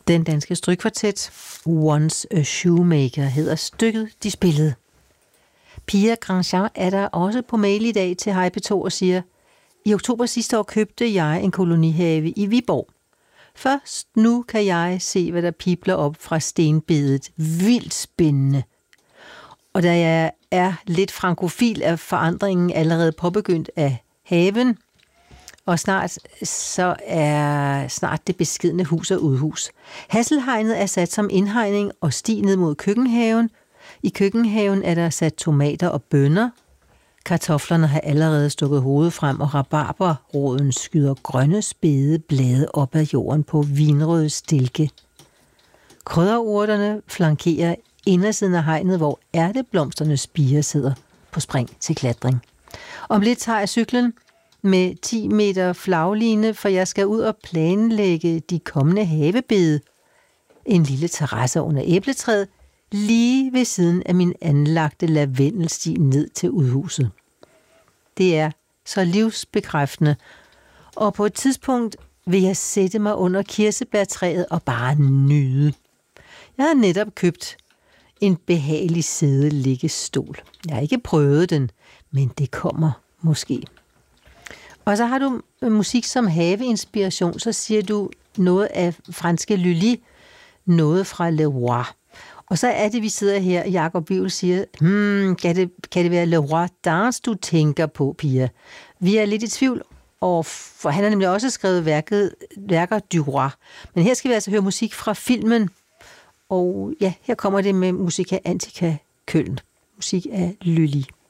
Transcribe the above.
Den danske strygkvartet Once a Shoemaker hedder stykket, de spillede. Pia Grandjean er der også på mail i dag til Hej P2 og siger: i oktober sidste år købte jeg en kolonihave i Viborg. Først nu kan jeg se, hvad der pibler op fra stenbedet. Vildt spændende. Og da jeg er lidt frankofil, er forandringen allerede påbegyndt af haven, og snart det beskedne hus og udhus. Hasselhegnet er sat som indhegning og sti ned mod køkkenhaven. I køkkenhaven er der sat tomater og bønner. Kartoflerne har allerede stukket hovedet frem, og rabarberroden skyder grønne spæde blade op af jorden på vinrøde stilke. Krydderurterne flankerer indersiden af hegnet, hvor ærteblomsternes spirer sidder på spring til klatring. Om lidt tager jeg cyklen med 10 meter flagline, for jeg skal ud og planlægge de kommende havebede. En lille terrasse under æbletræet, lige ved siden af min anlagte lavendelsti ned til udhuset. Det er så livsbekræftende, og på et tidspunkt vil jeg sætte mig under kirsebærtræet og bare nyde. Jeg har netop købt en behagelig sædeliggestol. Jeg har ikke prøvet den, men det kommer måske. Og så har du musik som haveinspiration, så siger du noget af franske Lully, noget fra Le Roi. Og så er det, vi sidder her, Jakob Wivel siger, kan det være Le Roi Dance, du tænker på, Pia? Vi er lidt i tvivl, for han har nemlig også skrevet værker du Roi. Men her skal vi altså høre musik fra filmen, og ja, her kommer det med musik af Antika Køln. Musik af Lully.